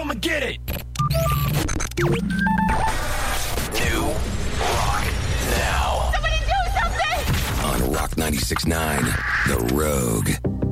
Come and get it. New Rock Now. Somebody do something! On Rock 96.9, The Rogue.